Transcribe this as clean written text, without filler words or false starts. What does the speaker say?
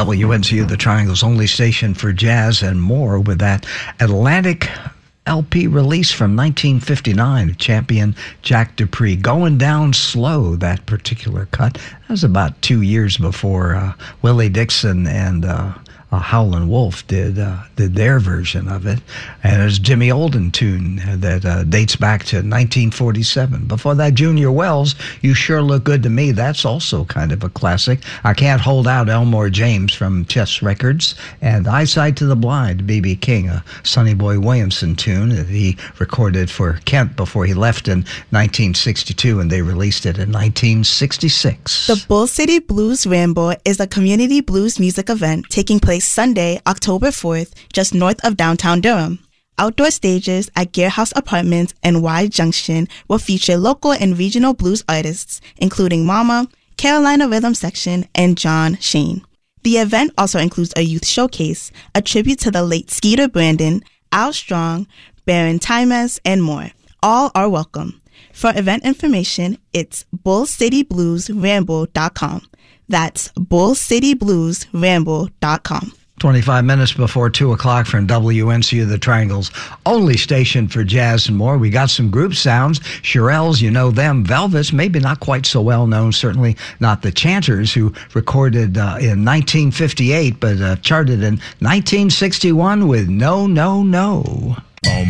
WNCU, the Triangle's only station for jazz and more, with that Atlantic LP release from 1959, champion Jack Dupree. Going Down Slow, that particular cut. That was about 2 years before Willie Dixon and Howlin' Wolf did their version of it. And it's Jimmy Olden tune that dates back to 1947. Before that, Junior Wells, You Sure Look Good to Me. That's also kind of a classic. I Can't Hold Out, Elmore James from Chess Records. And Eyesight to the Blind, B.B. King, a Sonny Boy Williamson tune that he recorded for Kent before he left in 1962, and they released it in 1966. The Bull City Blues Ramble is a community blues music event taking place Sunday, October 4th, just north of downtown Durham. Outdoor stages at Gear House Apartments and Y Junction will feature local and regional blues artists, including Mama, Carolina Rhythm Section, and John Shane. The event also includes a youth showcase, a tribute to the late Skeeter Brandon, Al Strong, Baron Times, and more. All are welcome. For event information, it's bullcitybluesramble.com. That's bullcitybluesramble.com. 25 minutes before 2 o'clock from WNCU, the Triangle's only station for jazz and more. We got some group sounds. Shirelles, you know them. Velvets, maybe not quite so well known, certainly not the Chanters, who recorded in 1958, but charted in 1961 with No, No, No.